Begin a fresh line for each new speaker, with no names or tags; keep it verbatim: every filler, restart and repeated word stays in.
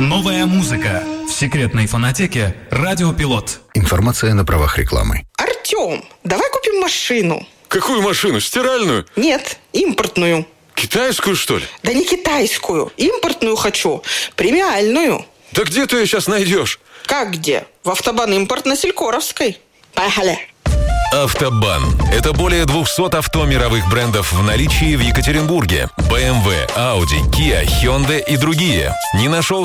Новая музыка в секретной фонотеке «Радио Пилот».
Информация на правах рекламы.
Артем, давай купим машину.
Какую машину? Стиральную?
Нет, импортную.
Китайскую, что ли?
Да не китайскую. Импортную хочу. Премиальную.
Да где ты ее сейчас найдешь?
Как где? В Автобан Импорт на Селькоровской. Поехали.
Автобан. Это более двухсот авто мировых брендов в наличии в Екатеринбурге. бэ эм вэ, Audi, Kia, Hyundai и другие. Не нашел